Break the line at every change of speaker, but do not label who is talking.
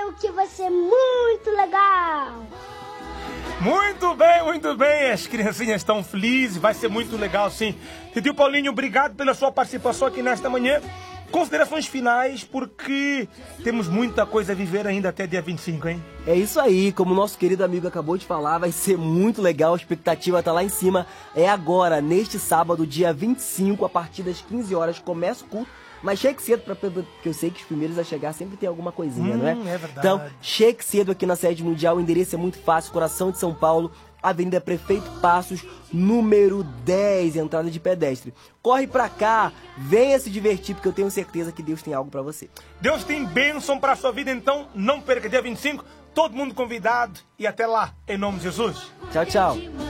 claro que vai ser muito legal.
Muito bem, as criancinhas estão felizes, vai ser muito legal sim. Tio Paulinho, obrigado pela sua participação aqui nesta manhã. Considerações finais, porque temos muita coisa a viver ainda até dia 25, hein?
É isso aí, como o nosso querido amigo acabou de falar, vai ser muito legal, a expectativa tá lá em cima. É agora, neste sábado, dia 25, a partir das 15 horas, começa o culto. Mas chegue cedo, porque eu sei que os primeiros a chegar sempre tem alguma coisinha, não é?
É verdade.
Então, chegue cedo aqui na sede mundial, o endereço é muito fácil, coração de São Paulo, Avenida Prefeito Passos, número 10, entrada de pedestre. Corre pra cá, venha se divertir, porque eu tenho certeza que Deus tem algo pra você.
Deus tem bênção pra sua vida, então não perca dia 25, todo mundo convidado e até lá, em nome de Jesus.
Tchau, tchau.